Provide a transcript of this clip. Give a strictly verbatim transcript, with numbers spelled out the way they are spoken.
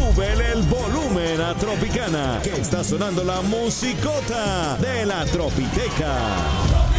súbele el volumen a Tropicana, que está sonando la musicota de la Tropiteca.